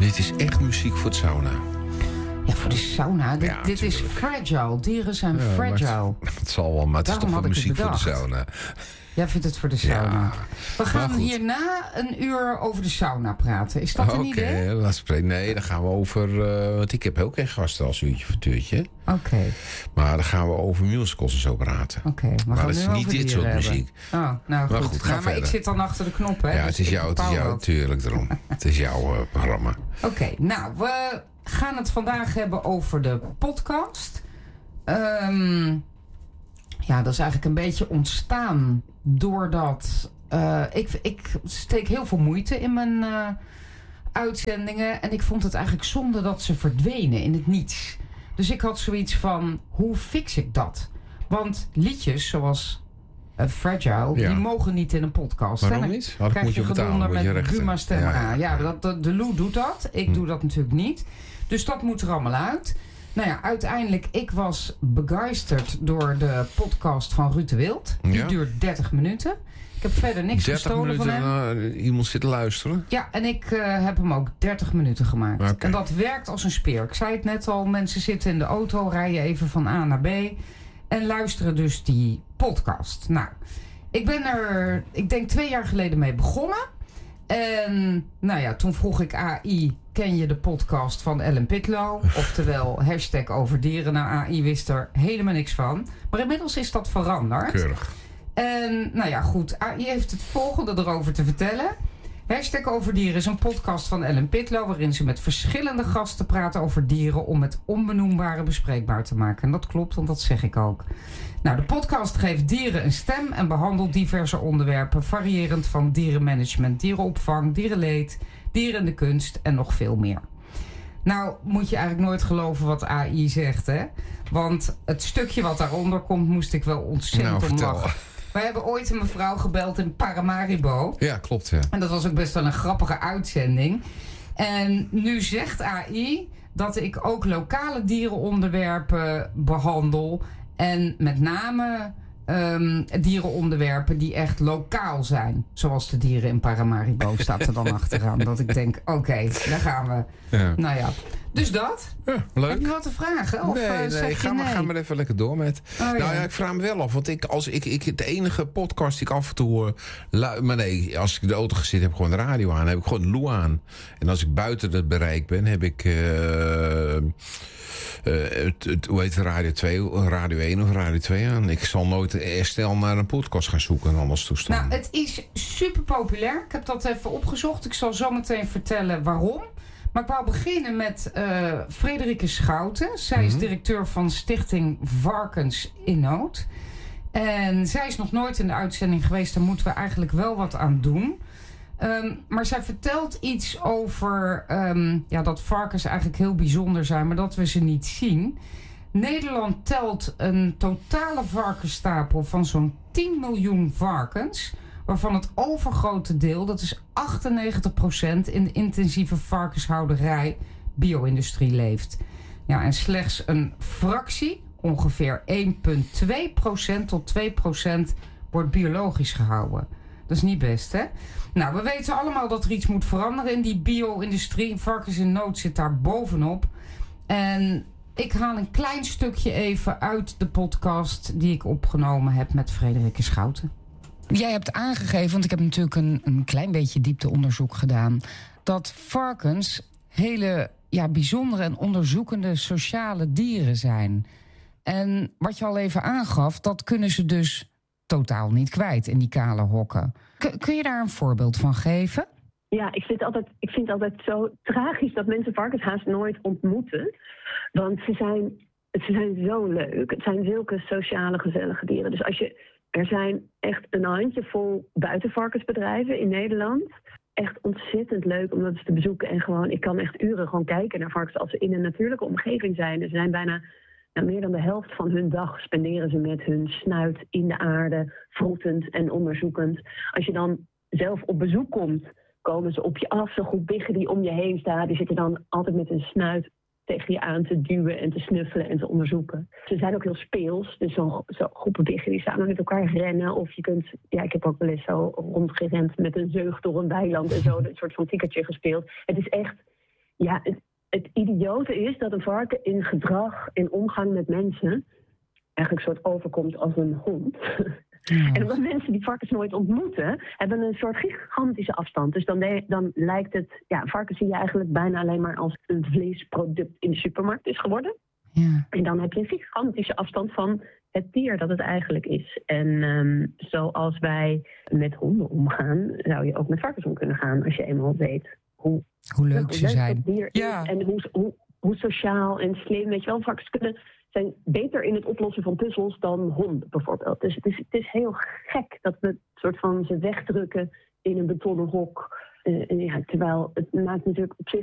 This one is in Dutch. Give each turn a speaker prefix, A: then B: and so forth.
A: Dit is echt muziek voor het sauna.
B: Ja, voor de sauna. Dit is fragile. Dieren zijn fragile.
A: Het zal wel, maar het is toch wel muziek voor de sauna.
B: Jij vindt het voor de sauna.
A: Ja,
B: we gaan hierna een uur over de sauna praten. Is dat een idee?
A: Nee, dan gaan we over... want ik heb ook geen gasten als uurtje voor tuurtje.
B: Oké.
A: Maar dan gaan we over musicals en zo praten.
B: Oké.
A: Maar dat is niet dit soort muziek.
B: Oh, nou
A: maar
B: goed.
A: Maar
B: ik zit dan achter de knop, hè?
A: Ja, dus het is jou, tuurlijk daarom. Het is jouw programma.
B: Oké, nou, we gaan het vandaag hebben over de podcast. Ja, dat is eigenlijk een beetje ontstaan doordat... Ik steek heel veel moeite in mijn uitzendingen. En ik vond het eigenlijk zonde dat ze verdwenen in het niets. Dus ik had zoiets van, hoe fix ik dat? Want liedjes zoals Fragile, die mogen niet in een podcast.
A: Waarom niet?
B: Krijg je gedonder met Buma Stemra. Ja, de Lou doet dat. Ik doe dat natuurlijk niet. Dus dat moet er allemaal uit. Nou ja, uiteindelijk, ik was begeisterd door de podcast van Ruud de Wild. Die duurt 30 minuten. Ik heb verder niks gestolen van hem.
A: 30 minuten iemand zitten luisteren?
B: Ja, en ik heb hem ook 30 minuten gemaakt. Okay. En dat werkt als een speer. Ik zei het net al, mensen zitten in de auto, rijden even van A naar B... en luisteren dus die podcast. Nou, ik ben er, ik denk 2 jaar geleden mee begonnen. En nou ja, toen vroeg ik AI, ken je de podcast van Ellen Pitlow? Oftewel, #overdieren. Nou, AI wist er helemaal niks van. Maar inmiddels is dat veranderd.
A: Keurig.
B: En nou ja, goed. AI heeft het volgende erover te vertellen. #overdieren is een podcast van Ellen Pitlow, waarin ze met verschillende gasten praten over dieren om het onbenoembare bespreekbaar te maken. En dat klopt, want dat zeg ik ook. Nou, de podcast geeft dieren een stem en behandelt diverse onderwerpen, variërend van dierenmanagement, dierenopvang, dierenleed, dieren in de kunst en nog veel meer. Nou, moet je eigenlijk nooit geloven wat AI zegt, hè? Want het stukje wat daaronder komt, moest ik wel ontzettend om lachen. Wij hebben ooit een mevrouw gebeld in Paramaribo.
A: Ja, klopt, ja.
B: En dat was ook best wel een grappige uitzending. En nu zegt AI dat ik ook lokale dierenonderwerpen behandel. En met name dierenonderwerpen die echt lokaal zijn. Zoals de dieren in Paramaribo staat er dan achteraan. Dat ik denk, oké, daar gaan we. Ja. Nou ja, dus dat.
A: Ja, leuk.
B: Heb je wat te vragen? Of,
A: ga maar even lekker door met. Nou ja, ik vraag me wel af. Want de enige podcast die ik af en toe... maar nee, als ik in de auto gezeten heb, gewoon de radio aan. Heb ik gewoon Lou aan. En als ik buiten het bereik ben, heb ik... hoe heet Radio 2, Radio 1 of Radio 2 aan? Ik zal nooit snel naar een podcast gaan zoeken en anders toestaan.
B: Nou, het is super populair. Ik heb dat even opgezocht. Ik zal zo meteen vertellen waarom. Maar ik wou beginnen met Frederike Schouten. Zij is directeur van Stichting Varkens in Nood. En zij is nog nooit in de uitzending geweest. Daar moeten we eigenlijk wel wat aan doen. Maar zij vertelt iets over dat varkens eigenlijk heel bijzonder zijn, maar dat we ze niet zien. Nederland telt een totale varkensstapel van zo'n 10 miljoen varkens, waarvan het overgrote deel, dat is 98%, in de intensieve varkenshouderij, bio-industrie leeft. Ja, en slechts een fractie, ongeveer 1,2% tot 2%, wordt biologisch gehouden. Dat is niet best, hè? Nou, we weten allemaal dat er iets moet veranderen in die bio-industrie. Varkens in Nood zit daar bovenop. En ik haal een klein stukje even uit de podcast die ik opgenomen heb met Frederike Schouten. Jij hebt aangegeven, want ik heb natuurlijk een klein beetje diepteonderzoek gedaan, dat varkens hele bijzondere en onderzoekende sociale dieren zijn. En wat je al even aangaf, dat kunnen ze dus totaal niet kwijt in die kale hokken. Kun je daar een voorbeeld van geven?
C: Ja, ik vind het altijd zo tragisch dat mensen varkens haast nooit ontmoeten. Want ze zijn zo leuk. Het zijn zulke sociale, gezellige dieren. Dus er zijn echt een handjevol buitenvarkensbedrijven in Nederland. Echt ontzettend leuk om dat eens te bezoeken. En gewoon, ik kan echt uren gewoon kijken naar varkens als ze in een natuurlijke omgeving zijn. Ze zijn bijna... meer dan de helft van hun dag spenderen ze met hun snuit in de aarde, vroetend en onderzoekend. Als je dan zelf op bezoek komt, komen ze op je af. Zo'n groep biggen die om je heen staan, die zitten dan altijd met hun snuit tegen je aan te duwen en te snuffelen en te onderzoeken. Ze zijn ook heel speels, dus zo'n groepen biggen die samen met elkaar rennen. Of je kunt, ik heb ook wel eens zo rondgerend met een zeug door een weiland en zo, een soort van tikkertje gespeeld. Het is echt het idiote is dat een varken in gedrag, in omgang met mensen, eigenlijk een soort overkomt als een hond. Ja. En omdat mensen die varkens nooit ontmoeten, hebben een soort gigantische afstand. Dus dan lijkt het, varkens zie je eigenlijk bijna alleen maar als een vleesproduct in de supermarkt is geworden. Ja. En dan heb je een gigantische afstand van het dier dat het eigenlijk is. En zoals wij met honden omgaan, zou je ook met varkens om kunnen gaan als je eenmaal weet hoe
B: leuk ze zijn.
C: Het dier is en hoe sociaal en slim, weet je wel, varkens zijn beter in het oplossen van puzzels dan honden bijvoorbeeld. Dus het is heel gek dat we soort van ze wegdrukken in een betonnen hok. Terwijl het maakt natuurlijk op zich